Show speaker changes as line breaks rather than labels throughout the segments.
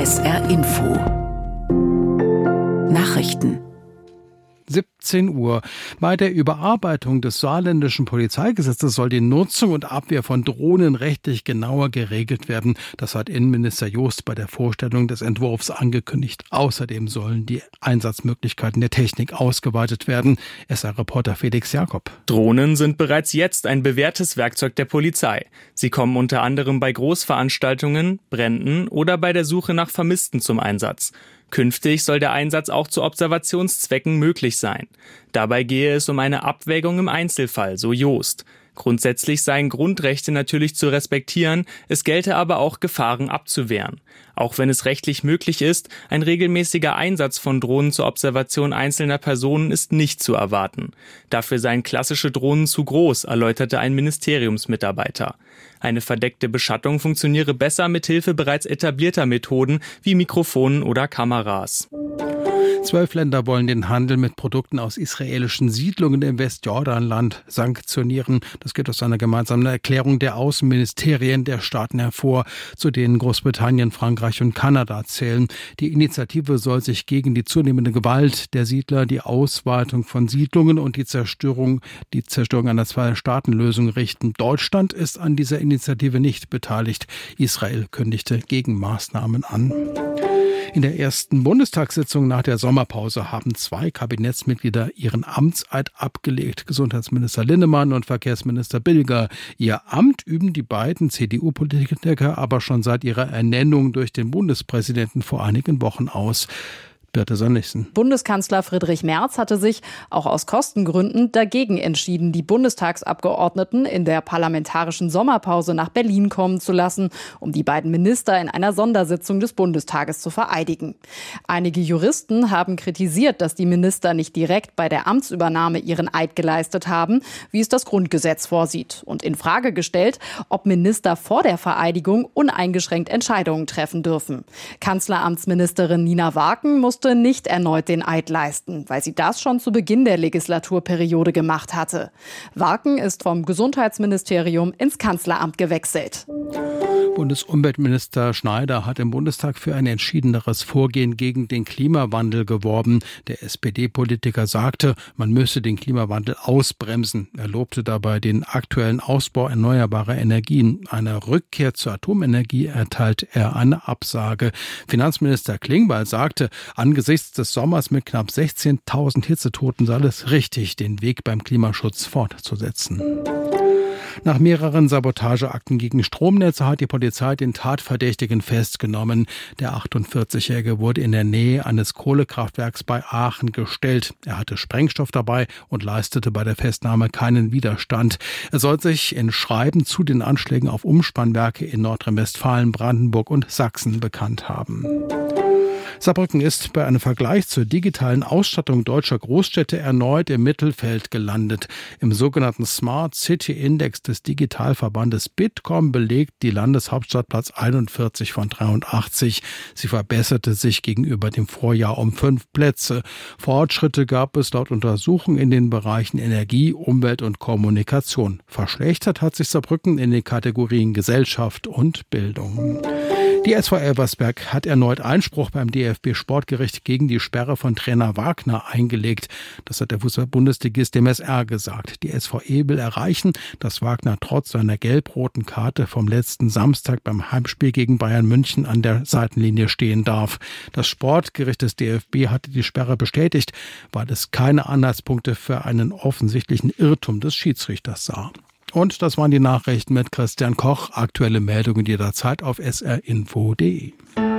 SR Info Nachrichten
17 Uhr. Bei der Überarbeitung des saarländischen Polizeigesetzes soll die Nutzung und Abwehr von Drohnen rechtlich genauer geregelt werden. Das hat Innenminister Jost bei der Vorstellung des Entwurfs angekündigt. Außerdem sollen die Einsatzmöglichkeiten der Technik ausgeweitet werden. SR-Reporter Felix Jakob.
Drohnen sind bereits jetzt ein bewährtes Werkzeug der Polizei. Sie kommen unter anderem bei Großveranstaltungen, Bränden oder bei der Suche nach Vermissten zum Einsatz. Künftig soll der Einsatz auch zu Observationszwecken möglich sein. Dabei gehe es um eine Abwägung im Einzelfall, so Jost. Grundsätzlich seien Grundrechte natürlich zu respektieren, es gelte aber auch Gefahren abzuwehren. Auch wenn es rechtlich möglich ist, ein regelmäßiger Einsatz von Drohnen zur Observation einzelner Personen ist nicht zu erwarten. Dafür seien klassische Drohnen zu groß, erläuterte ein Ministeriumsmitarbeiter. Eine verdeckte Beschattung funktioniere besser mit Hilfe bereits etablierter Methoden wie Mikrofonen oder Kameras.
12 Länder wollen den Handel mit Produkten aus israelischen Siedlungen im Westjordanland sanktionieren. Das geht aus einer gemeinsamen Erklärung der Außenministerien der Staaten hervor, zu denen Großbritannien, Frankreich und Kanada zählen. Die Initiative soll sich gegen die zunehmende Gewalt der Siedler, die Ausweitung von Siedlungen und die Zerstörung einer Zwei-Staaten-Lösung richten. Deutschland ist an dieser Initiative nicht beteiligt. Israel kündigte Gegenmaßnahmen an. In der ersten Bundestagssitzung nach der Sommerpause haben 2 Kabinettsmitglieder ihren Amtseid abgelegt. Gesundheitsminister Linnemann und Verkehrsminister Bilger. Ihr Amt üben die beiden CDU-Politiker aber schon seit ihrer Ernennung durch den Bundespräsidenten vor einigen Wochen aus.
Bundeskanzler Friedrich Merz hatte sich, auch aus Kostengründen, dagegen entschieden, die Bundestagsabgeordneten in der parlamentarischen Sommerpause nach Berlin kommen zu lassen, um die beiden Minister in einer Sondersitzung des Bundestages zu vereidigen. Einige Juristen haben kritisiert, dass die Minister nicht direkt bei der Amtsübernahme ihren Eid geleistet haben, wie es das Grundgesetz vorsieht, und in Frage gestellt, ob Minister vor der Vereidigung uneingeschränkt Entscheidungen treffen dürfen. Kanzleramtsministerin Nina Warken musste nicht erneut den Eid leisten, weil sie das schon zu Beginn der Legislaturperiode gemacht hatte. Warken ist vom Gesundheitsministerium ins Kanzleramt gewechselt.
Bundesumweltminister Schneider hat im Bundestag für ein entschiedeneres Vorgehen gegen den Klimawandel geworben. Der SPD-Politiker sagte, man müsse den Klimawandel ausbremsen. Er lobte dabei den aktuellen Ausbau erneuerbarer Energien. Einer Rückkehr zur Atomenergie erteilt er eine Absage. Finanzminister Klingbeil sagte, angesichts des Sommers mit knapp 16.000 Hitzetoten sei es richtig, den Weg beim Klimaschutz fortzusetzen. Nach mehreren Sabotageakten gegen Stromnetze hat die Polizei den Tatverdächtigen festgenommen. Der 48-Jährige wurde in der Nähe eines Kohlekraftwerks bei Aachen gestellt. Er hatte Sprengstoff dabei und leistete bei der Festnahme keinen Widerstand. Er soll sich in Schreiben zu den Anschlägen auf Umspannwerke in Nordrhein-Westfalen, Brandenburg und Sachsen bekannt haben. Saarbrücken ist bei einem Vergleich zur digitalen Ausstattung deutscher Großstädte erneut im Mittelfeld gelandet. Im sogenannten Smart City Index des Digitalverbandes Bitkom belegt die Landeshauptstadt Platz 41 von 83. Sie verbesserte sich gegenüber dem Vorjahr um 5 Plätze. Fortschritte gab es laut Untersuchungen in den Bereichen Energie, Umwelt und Kommunikation. Verschlechtert hat sich Saarbrücken in den Kategorien Gesellschaft und Bildung. Die SV Elversberg hat erneut Einspruch beim DFB-Sportgericht gegen die Sperre von Trainer Wagner eingelegt. Das hat der Fußball-Bundesligist dem SR gesagt. Die SVE will erreichen, dass Wagner trotz seiner gelb-roten Karte vom letzten Samstag beim Heimspiel gegen Bayern München an der Seitenlinie stehen darf. Das Sportgericht des DFB hatte die Sperre bestätigt, weil es keine Anhaltspunkte für einen offensichtlichen Irrtum des Schiedsrichters sah. Und das waren die Nachrichten mit Christian Koch. Aktuelle Meldungen jederzeit auf srinfo.de.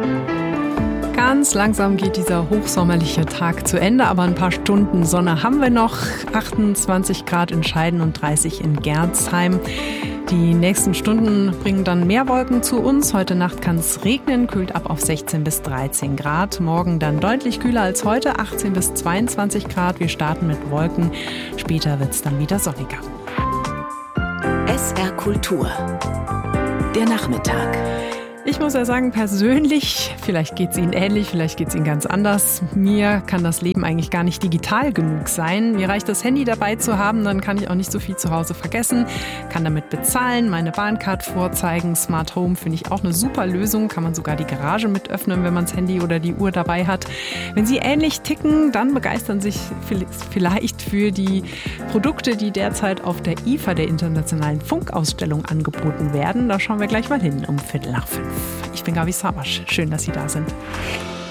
Ganz langsam geht dieser hochsommerliche Tag zu Ende, aber ein paar Stunden Sonne haben wir noch. 28 Grad in Scheiden und 30 in Gernsheim. Die nächsten Stunden bringen dann mehr Wolken zu uns. Heute Nacht kann es regnen, kühlt ab auf 16 bis 13 Grad. Morgen dann deutlich kühler als heute, 18 bis 22 Grad. Wir starten mit Wolken. Später wird es dann wieder sonniger.
SR Kultur. Der Nachmittag.
Ich ich muss ja sagen, persönlich, vielleicht geht es Ihnen ähnlich, vielleicht geht es Ihnen ganz anders. Mir kann das Leben eigentlich gar nicht digital genug sein. Mir reicht das Handy dabei zu haben, dann kann ich auch nicht so viel zu Hause vergessen, kann damit bezahlen, meine Bahncard vorzeigen. Smart Home finde ich auch eine super Lösung, kann man sogar die Garage mit öffnen, wenn man das Handy oder die Uhr dabei hat. Wenn Sie ähnlich ticken, dann begeistern sich vielleicht für die Produkte, die derzeit auf der IFA, der Internationalen Funkausstellung, angeboten werden. Da schauen wir gleich mal hin um 4:45. Ich bin Gabi Savasch. Schön, dass Sie da sind.